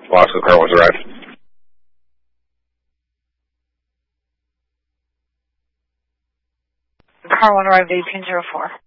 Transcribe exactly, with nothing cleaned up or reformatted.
Wasco car was arrived. Car one arrived eighteen oh four.